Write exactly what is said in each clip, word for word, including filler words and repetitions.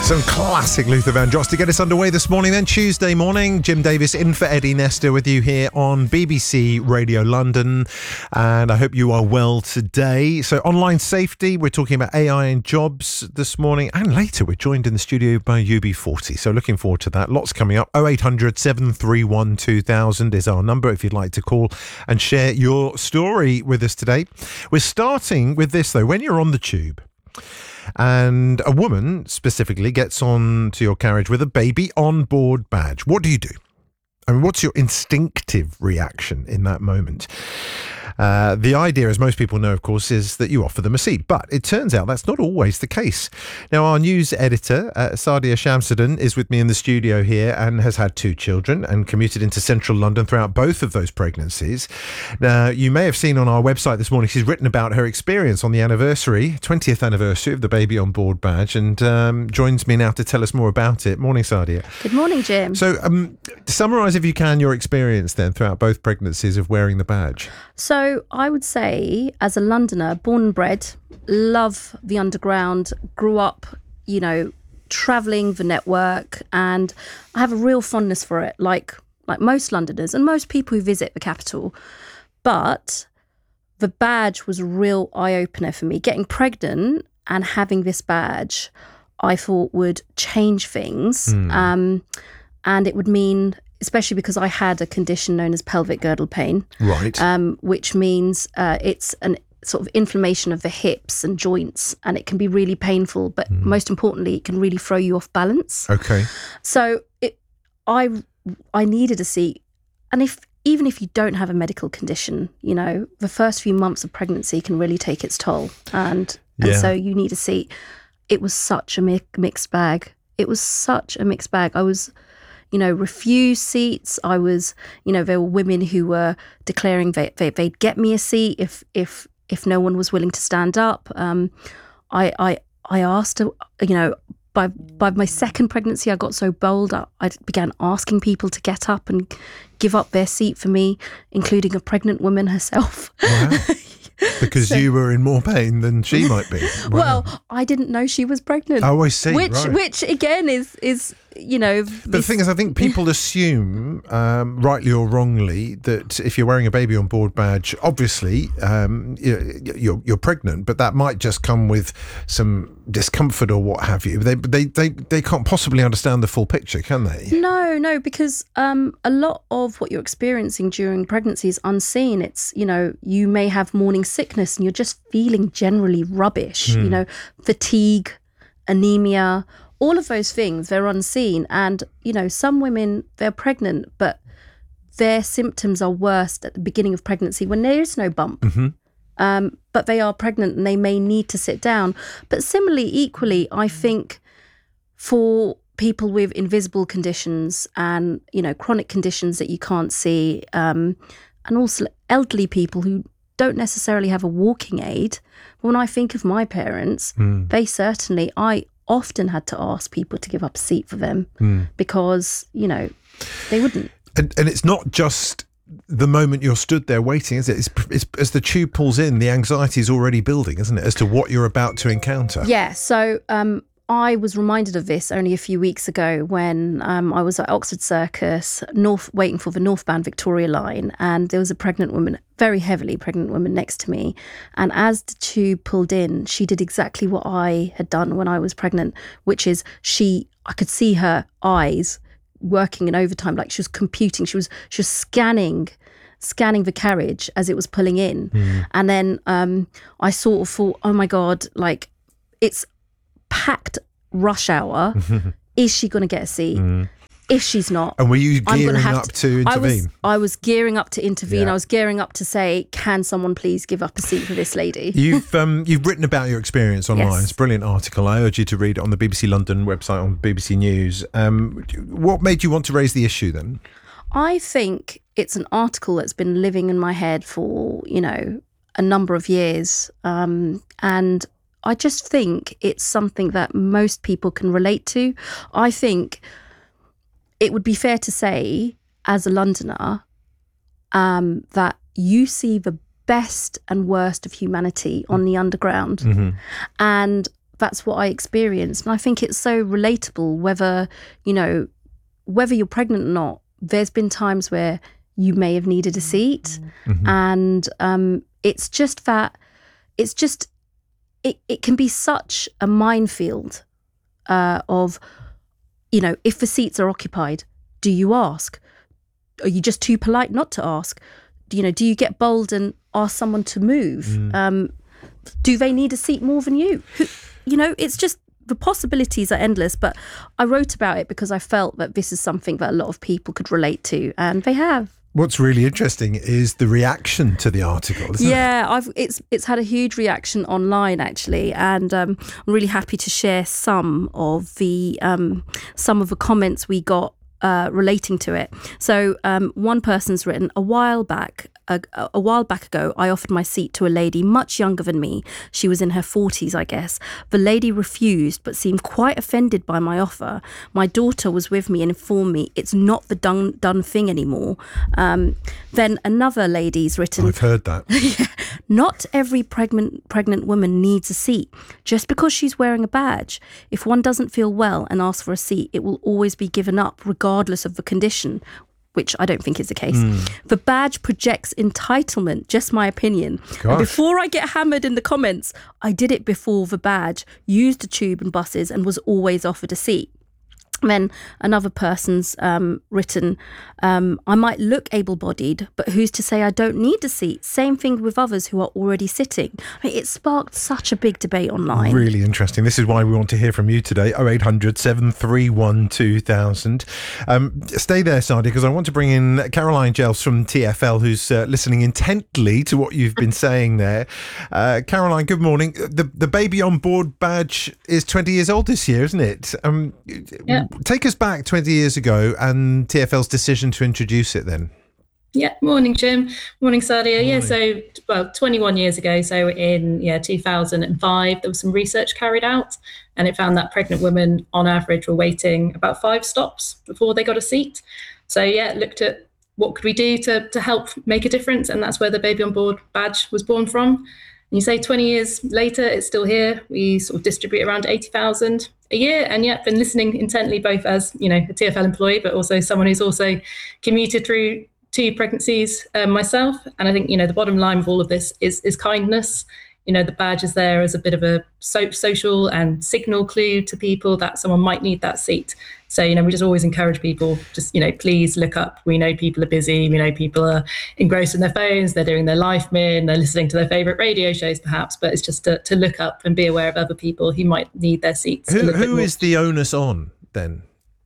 Some classic Luther Vandross to get us underway this morning. Then Tuesday morning, Jim Davis in for Eddie Nestor with you here on B B C Radio London. And I hope you are well today. So online safety, we're talking about A I and jobs this morning. And later, we're joined in the studio by U B forty. So looking forward to that. Lots coming up. oh eight hundred, seven three one, two thousand is our number if you'd like to call and share your story with us today. We're starting with this, though. When you're on the tube, and a woman specifically gets on to your carriage with a baby on board badge, what do you do? I mean, what's your instinctive reaction in that moment? Uh, the idea, as most people know, of course, is that you offer them a seat. But it turns out that's not always the case. Now, our news editor, uh, Sadia Shamsuddin, is with me in the studio here and has had two children and commuted into central London throughout both of those pregnancies. Now, you may have seen on our website this morning, she's written about her experience on the anniversary, twentieth anniversary of the baby on board badge, and um, joins me now to tell us more about it. Morning, Sadia. Good morning, Jim. So, um, summarise, if you can, your experience then throughout both pregnancies of wearing the badge. So I would say, as a Londoner, born and bred, love the Underground, grew up, you know, travelling the network, and I have a real fondness for it, like like most Londoners and most people who visit the capital. But the badge was a real eye-opener for me. Getting pregnant and having this badge, I thought would change things. Mm. Um, and it would mean, especially because I had a condition known as pelvic girdle pain, right? Um, which means uh, it's an sort of inflammation of the hips and joints, and it can be really painful. But mm. most importantly, it can really throw you off balance. Okay. So it, I, I needed a seat, and if even if you don't have a medical condition, you know, the first few months of pregnancy can really take its toll, and and yeah. so you need a seat. It was such a mi- mixed bag. It was such a mixed bag. I was. You know, refused seats. I was, you know, there were women who were declaring they, they, they'd get me a seat if if if no one was willing to stand up. Um, I I I asked, you know, by by my second pregnancy, I got so bold. I, I began asking people to get up and give up their seat for me, including a pregnant woman herself. Wow. Because so, you were in more pain than she might be. Wow. Well, I didn't know she was pregnant. Oh, I see. Which, right. which again is is you know. But this, the thing is, I think people assume, um, rightly or wrongly, that if you're wearing a baby on board badge, obviously um, you're you're pregnant, but that might just come with some discomfort or what have you. They they they they can't possibly understand the full picture, can they? No, no, because um, a lot of what you're experiencing during pregnancy is unseen. It's, you know, you may have morning sickness and you're just feeling generally rubbish, mm. you know, fatigue, anemia, all of those things, they're unseen. And, you know, some women, they're pregnant, but their symptoms are worse at the beginning of pregnancy when there is no bump. Mm-hmm. Um, but they are pregnant and they may need to sit down. But similarly, equally, I think for people with invisible conditions and, you know, chronic conditions that you can't see, um, and also elderly people who don't necessarily have a walking aid. But when I think of my parents, mm. they certainly, I often had to ask people to give up a seat for them mm. because, you know, they wouldn't. And, and it's not just the moment you're stood there waiting, is it? It's, it's, as the tube pulls in, the anxiety is already building, isn't it, as to what you're about to encounter? Yeah, so um, I was reminded of this only a few weeks ago when um, I was at Oxford Circus, north, waiting for the northbound Victoria line, and there was a pregnant woman, very heavily pregnant woman next to me. And as the tube pulled in, she did exactly what I had done when I was pregnant, which is she, I could see her eyes working in overtime, like she was computing, she was she was scanning scanning the carriage as it was pulling in. Mm. And then um, I sort of thought, oh my God, like it's packed rush hour. Is she going to get a seat? Mm. If she's not, and were you gearing up to, to intervene? I was, I was gearing up to intervene. Yeah. I was gearing up to say, can someone please give up a seat for this lady? You've um, you've written about your experience online. Yes. It's a brilliant article. I urge you to read it on the B B C London website, on B B C News. Um, what made you want to raise the issue then? I think it's an article that's been living in my head for, you know, a number of years. Um, and I just think it's something that most people can relate to. I think it would be fair to say, as a Londoner, um, that you see the best and worst of humanity on the Underground. Mm-hmm. And that's what I experienced. And I think it's so relatable, whether, you know, whether you're pregnant or not, there's been times where you may have needed a seat. Mm-hmm. And um, it's just that, it's just, it, it can be such a minefield uh, of, you know, if the seats are occupied, do you ask? Are you just too polite not to ask? You know, do you get bold and ask someone to move? Mm. Um, do they need a seat more than you? Who, you know, it's just, the possibilities are endless. But I wrote about it because I felt that this is something that a lot of people could relate to, and they have. What's really interesting is the reaction to the article, isn't yeah, it? I've it's it's had a huge reaction online actually, and um, I'm really happy to share some of the um, some of the comments we got uh, relating to it. So um, one person's written, a while back. A, a while back ago, I offered my seat to a lady much younger than me. She was in her forties, I guess. The lady refused, but seemed quite offended by my offer. My daughter was with me and informed me it's not the done done thing anymore. Um, then another lady's written, I've heard that. yeah, not every pregnant pregnant woman needs a seat just because she's wearing a badge. If one doesn't feel well and asks for a seat, it will always be given up, regardless of the condition, which I don't think is the case. Mm. The badge projects entitlement, just my opinion. And before I get hammered in the comments, I did it before the badge, used the tube and buses, and was always offered a seat. Then another person's um, written, um, I might look able-bodied, but who's to say I don't need a seat? Same thing with others who are already sitting. I mean, it sparked such a big debate online. Really interesting. This is why we want to hear from you today. oh eight hundred, seven three one, two thousand. Um, stay there, Sadia, because I want to bring in Caroline Jelfs from T F L, who's uh, listening intently to what you've been saying there. Uh, Caroline, good morning. The, the baby on board badge is twenty years old this year, isn't it? Um, yeah. Take us back twenty years ago and T F L's decision to introduce it then. Yeah, morning, Jim. Morning, Sadia. Morning. Yeah, so, well, twenty-one years ago, so in yeah two thousand five, there was some research carried out, and it found that pregnant women, on average, were waiting about five stops before they got a seat. So, yeah, looked at what could we do to, to help make a difference, and that's where the Baby on Board badge was born from. And you say twenty years later, it's still here. We sort of distribute around eighty thousand a year, and yet been listening intently, both as, you know, a T F L employee, but also someone who's also commuted through two pregnancies um, myself. And I think, you know, the bottom line of all of this is is kindness. You know, the badge is there as a bit of a so- social and signal clue to people that someone might need that seat. So, you know, we just always encourage people, just, you know, please look up. We know people are busy. We know people are engrossed in their phones. They're doing their life min. They're listening to their favourite radio shows, perhaps. But it's just to, to look up and be aware of other people who might need their seats. Who, who is the onus on then?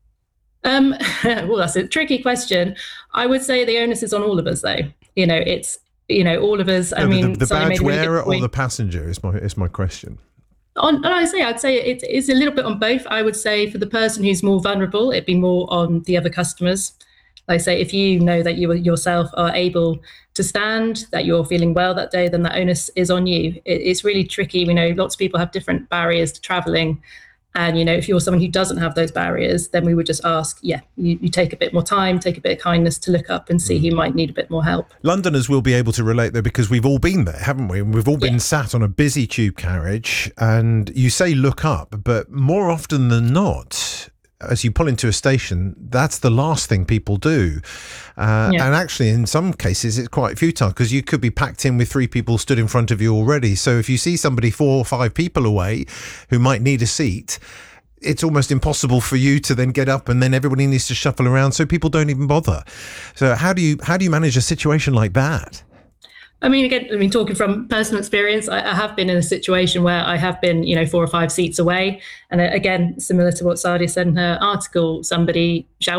Um, well, that's a tricky question. I would say the onus is on all of us, though. You know, it's, you know, all of us. I no, mean, the, the badge wearer or the passenger is my is my question. On, I say, I'd say it, it's a little bit on both. I would say for the person who's more vulnerable, it'd be more on the other customers. Like I say, if you know that you yourself are able to stand, that you're feeling well that day, then that onus is on you. It, it's really tricky. We know lots of people have different barriers to traveling. And, you know, if you're someone who doesn't have those barriers, then we would just ask, yeah, you, you take a bit more time, take a bit of kindness to look up and see who might need a bit more help. Londoners will be able to relate, though, because we've all been there, haven't we? We've all been yeah. sat on a busy tube carriage, and you say look up, but more often than not, as you pull into a station, that's the last thing people do. Uh, yeah. And actually, in some cases, it's quite futile because you could be packed in with three people stood in front of you already. So if you see somebody four or five people away who might need a seat, it's almost impossible for you to then get up, and then everybody needs to shuffle around, so people don't even bother. So how do you how do you manage a situation like that? I mean, again, I mean, talking from personal experience, I, I have been in a situation where I have been, you know, four or five seats away. And again, similar to what Sadia said in her article, somebody shouted